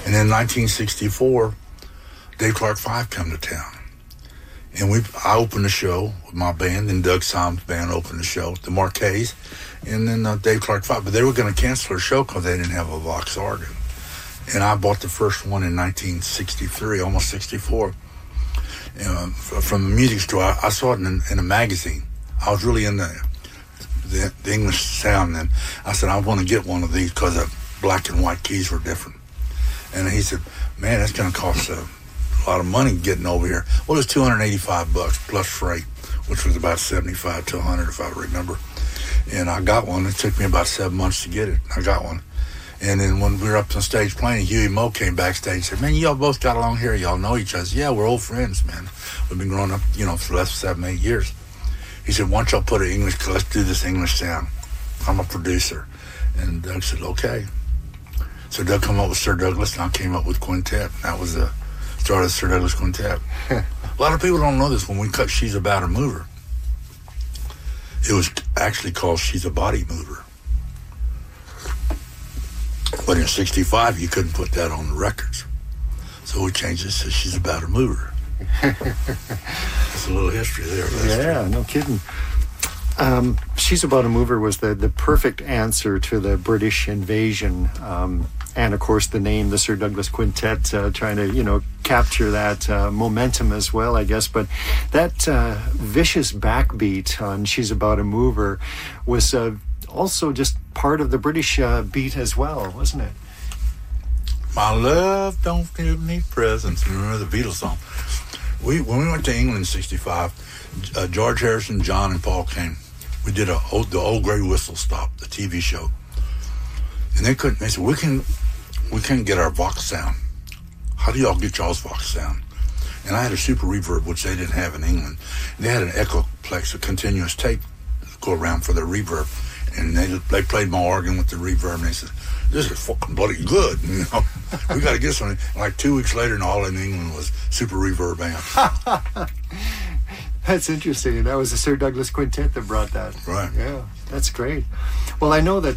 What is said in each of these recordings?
And in 1964, Dave Clark 5 come to town. And I opened the show with my band, and Doug Simons' band opened the show, the Marquees, and then Dave Clark 5. But they were going to cancel their show because they didn't have a Vox organ. And I bought the first one in 1963, almost 64, from the music store. I saw it in a magazine. I was really into the English sound, and I said, I want to get one of these because the black and white keys were different. And he said, man, that's going to cost a lot of money getting over here. Well, it was $285 plus freight, which was about $75 to $100 if I remember. And I got one. It took me about 7 months to get it. I got one. And then when we were up on stage playing, Huey Moe came backstage and said, man, y'all both got along here. Y'all know each other. Yeah, we're old friends, man. We've been growing up, for the last 7, 8 years. He said, why don't y'all put an English, let's do this English sound. I'm a producer. And Doug said, okay. So Doug came up with Sir Douglas, and I came up with Quintet. That was the start of Sir Douglas Quintet. A lot of people don't know this. When we cut She's About a Mover, it was actually called She's a Body Mover. But in 65, you couldn't put that on the records. So we changed it to She's About a Mover. That's a little history there. Yeah, no kidding. She's About a Mover was the perfect answer to the British invasion. And, of course, the name, the Sir Douglas Quintet, trying to, capture that momentum as well, I guess. But that vicious backbeat on She's About a Mover was also just part of the British beat as well, wasn't it? My love don't give me presents. Remember the Beatles song? When we went to England in 65, George Harrison, John, and Paul came. We did the Old Grey Whistle Stop, the TV show. And they said, we can't get our Vox sound. How do y'all get y'all's Vox sound? And I had a super reverb, which they didn't have in England. And they had an Echoplex, a continuous tape go around for their reverb. And they played my organ with the reverb, and they said, this is fucking bloody good. We got to get something. And like 2 weeks later, and all in England was super reverb amp. That's interesting. And that was the Sir Douglas Quintet that brought that. Right. Yeah, that's great. Well, I know that,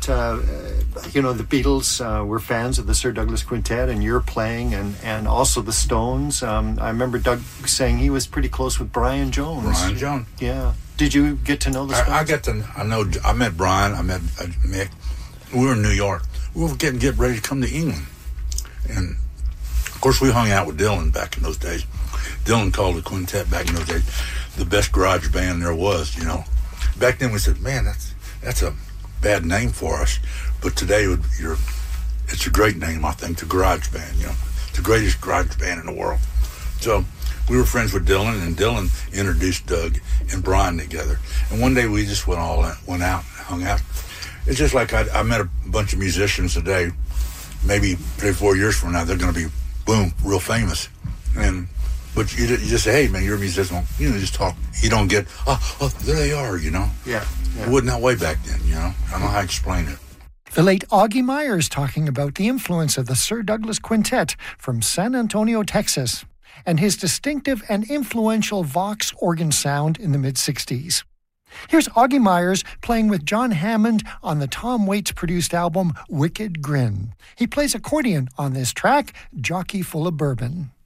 the Beatles were fans of the Sir Douglas Quintet, and you're playing, and also the Stones. I remember Doug saying he was pretty close with Brian Jones. Brian Jones. Yeah. Did you get to know the Stones? I met Brian, I met Mick. We were in New York. We were getting ready to come to England. And, of course, we hung out with Dylan back in those days. Dylan called the Quintet back in those days the best garage band there was, Back then we said, man, that's a bad name for us. But today it's a great name, I think, the garage band, the greatest garage band in the world. So we were friends with Dylan, and Dylan introduced Doug and Brian together. And one day we just went out and hung out. It's just like I met a bunch of musicians today. Maybe 3 or 4 years from now, they're going to be, boom, real famous. But you just say, hey, man, you're a musician. Just talk. You don't get, oh, there they are, Yeah. It wasn't that way back then, I don't know how to explain it. The late Augie Myers talking about the influence of the Sir Douglas Quintet from San Antonio, Texas, and his distinctive and influential Vox organ sound in the mid-'60s. Here's Augie Myers playing with John Hammond on the Tom Waits-produced album Wicked Grin. He plays accordion on this track, Jockey Full of Bourbon.